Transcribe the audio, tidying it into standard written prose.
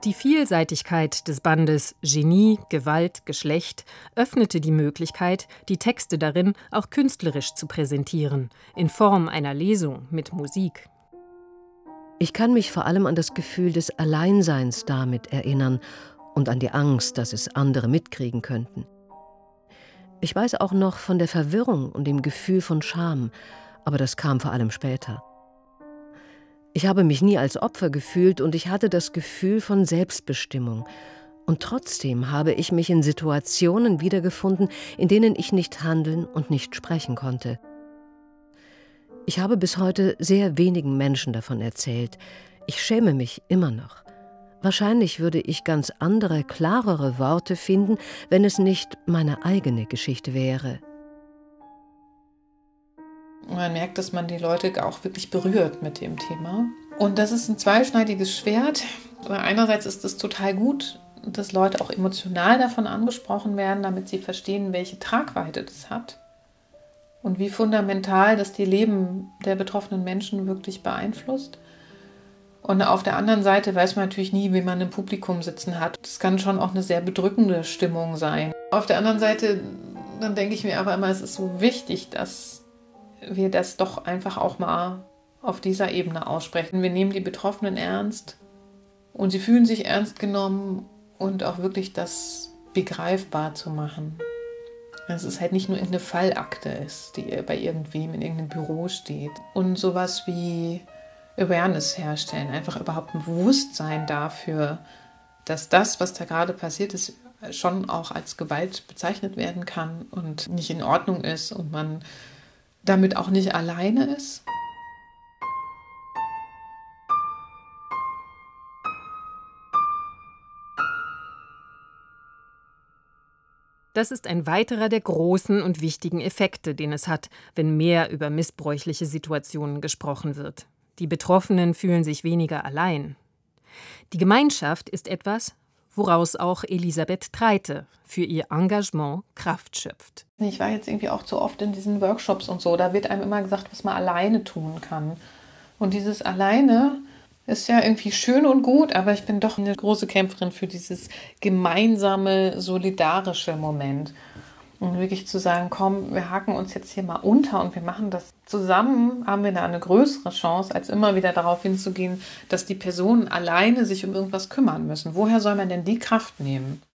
Die Vielseitigkeit des Bandes Genie, Gewalt, Geschlecht öffnete die Möglichkeit, die Texte darin auch künstlerisch zu präsentieren, in Form einer Lesung mit Musik. Ich kann mich vor allem an das Gefühl des Alleinseins damit erinnern und an die Angst, dass es andere mitkriegen könnten. Ich weiß auch noch von der Verwirrung und dem Gefühl von Scham, aber das kam vor allem später. Ich habe mich nie als Opfer gefühlt und ich hatte das Gefühl von Selbstbestimmung. Und trotzdem habe ich mich in Situationen wiedergefunden, in denen ich nicht handeln und nicht sprechen konnte. Ich habe bis heute sehr wenigen Menschen davon erzählt. Ich schäme mich immer noch. Wahrscheinlich würde ich ganz andere, klarere Worte finden, wenn es nicht meine eigene Geschichte wäre. Man merkt, dass man die Leute auch wirklich berührt mit dem Thema. Und das ist ein zweischneidiges Schwert. Weil einerseits ist es total gut, dass Leute auch emotional davon angesprochen werden, damit sie verstehen, welche Tragweite das hat. Und wie fundamental das die Leben der betroffenen Menschen wirklich beeinflusst. Und auf der anderen Seite weiß man natürlich nie, wie man im Publikum sitzen hat. Das kann schon auch eine sehr bedrückende Stimmung sein. Auf der anderen Seite, dann denke ich mir aber immer, es ist so wichtig, dass wir das doch einfach auch mal auf dieser Ebene aussprechen. Wir nehmen die Betroffenen ernst und sie fühlen sich ernst genommen und auch wirklich das begreifbar zu machen. Dass es halt nicht nur irgendeine Fallakte ist, die bei irgendwem in irgendeinem Büro steht. Und sowas wie Awareness herstellen, einfach überhaupt ein Bewusstsein dafür, dass das, was da gerade passiert ist, schon auch als Gewalt bezeichnet werden kann und nicht in Ordnung ist und man damit auch nicht alleine ist. Das ist ein weiterer der großen und wichtigen Effekte, den es hat, wenn mehr über missbräuchliche Situationen gesprochen wird. Die Betroffenen fühlen sich weniger allein. Die Gemeinschaft ist etwas, woraus auch Elisabeth Treite für ihr Engagement Kraft schöpft. Ich war jetzt irgendwie auch zu oft in diesen Workshops und so, da wird einem immer gesagt, was man alleine tun kann. Und dieses Alleine ist ja irgendwie schön und gut, aber ich bin doch eine große Kämpferin für dieses gemeinsame, solidarische Moment. Und wirklich zu sagen, komm, wir haken uns jetzt hier mal unter und wir machen das zusammen, haben wir da eine größere Chance, als immer wieder darauf hinzugehen, dass die Personen alleine sich um irgendwas kümmern müssen. Woher soll man denn die Kraft nehmen?